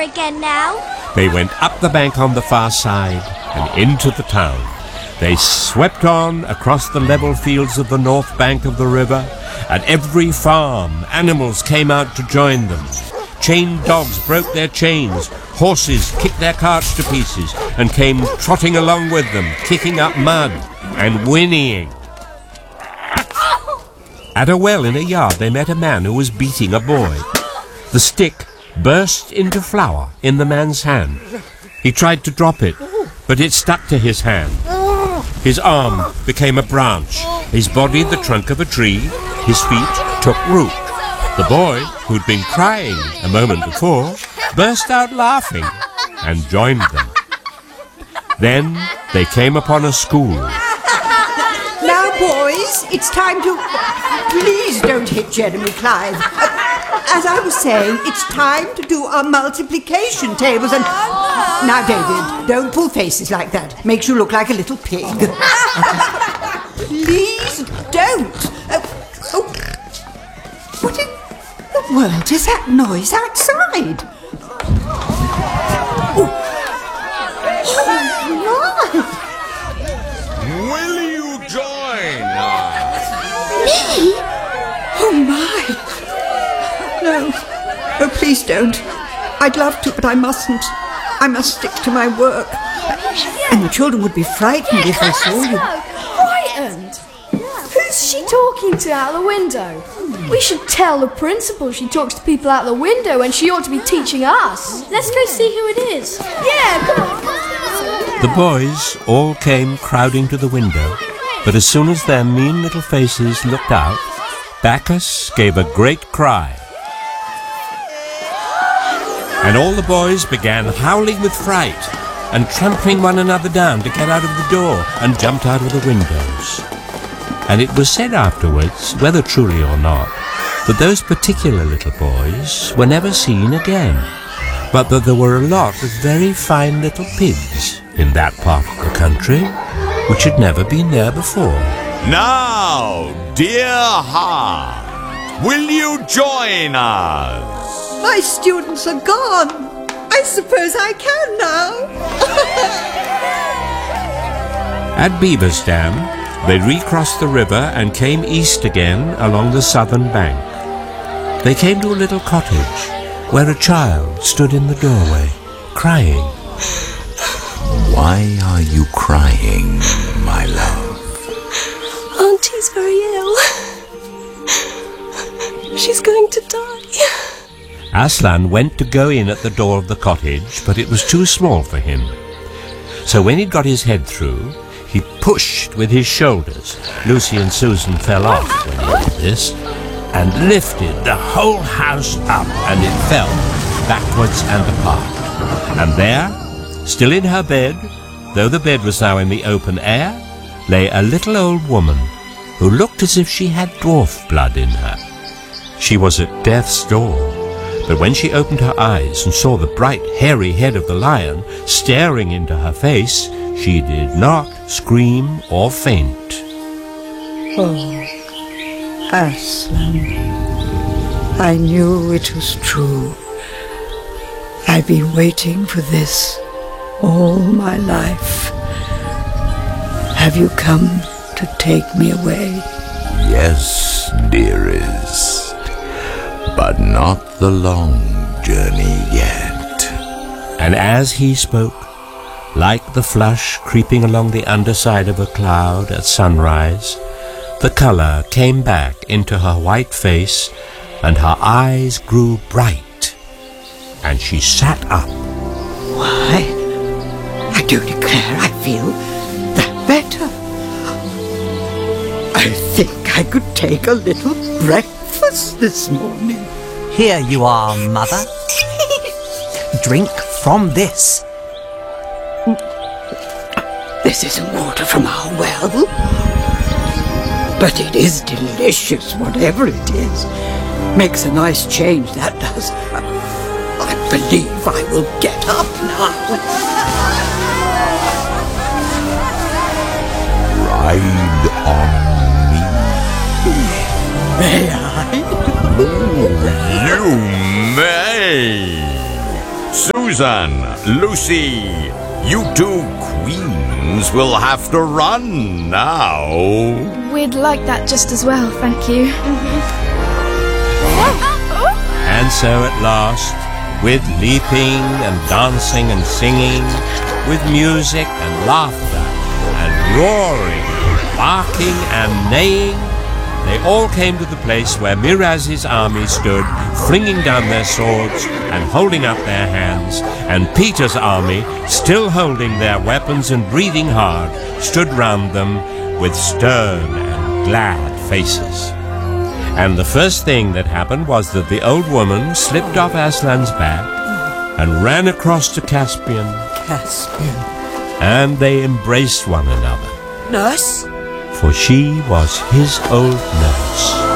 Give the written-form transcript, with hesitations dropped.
again now. They went up the bank on the far side and into the town. They swept on across the level fields of the north bank of the river. At every farm, animals came out to join them. Chained dogs broke their chains. Horses kicked their carts to pieces and came trotting along with them, kicking up mud and whinnying. At a well in a yard, they met a man who was beating a boy. The stick burst into flour in the man's hand. He tried to drop it, but it stuck to his hand. His arm became a branch, his body the trunk of a tree, his feet took root. The boy, who'd been crying a moment before, burst out laughing and joined them. Then they came upon a school. Now, boys, it's time to... Please don't hit Jeremy Clive. As I was saying, it's time to do our multiplication tables and... Now, David, don't pull faces like that. Makes you look like a little pig. Please don't. What in the world is that noise outside? Will you join us? Me? Oh, my. No. Oh, please don't. I'd love to, but I mustn't. I must stick to my work. And the children would be frightened if they saw you. Frightened? Who's she talking to out the window? We should tell the principal she talks to people out the window and she ought to be teaching us. Let's go see who it is. Yeah, come on. The boys all came crowding to the window, but as soon as their mean little faces looked out, Bacchus gave a great cry. And all the boys began howling with fright and trampling one another down to get out of the door and jumped out of the windows. And it was said afterwards, whether truly or not, that those particular little boys were never seen again, but that there were a lot of very fine little pigs in that part of the country which had never been there before. Now, dear heart, will you join us? My students are gone. I suppose I can now. At Beaver's Dam, they recrossed the river and came east again along the southern bank. They came to a little cottage where a child stood in the doorway, crying. Why are you crying, my love? Auntie's very ill. She's going to die. Aslan went to go in at the door of the cottage, but it was too small for him. So when he'd got his head through, he pushed with his shoulders. Lucy and Susan fell off when he did this, and lifted the whole house up, and it fell backwards and apart. And there, still in her bed, though the bed was now in the open air, lay a little old woman who looked as if she had dwarf blood in her. She was at death's door, but when she opened her eyes and saw the bright, hairy head of the lion staring into her face, she did not scream or faint. Oh, Aslan, I knew it was true. I've been waiting for this all my life. Have you come to take me away? Yes, dearest, but not the long journey yet. And as he spoke, like the flush creeping along the underside of a cloud at sunrise, the colour came back into her white face, and her eyes grew bright, and she sat up. Why, I do declare I feel that better. I think I could take a little breakfast this morning. Here you are, Mother. Drink from this. This isn't water from our well, but it is delicious, whatever it is. Makes a nice change, that does. I believe I will get up now. Ride on me. May I? You may. Soon Susan, Lucy, you two queens will have to run now. We'd like that just as well, thank you. And so at last, with leaping and dancing and singing, with music and laughter and roaring, barking and neighing, they all came to the place where Miraz's army stood, flinging down their swords and holding up their hands, and Peter's army, still holding their weapons and breathing hard, stood round them with stern and glad faces. And the first thing that happened was that the old woman slipped off Aslan's back and ran across to Caspian, and they embraced one another. Nurse? For she was his old nurse.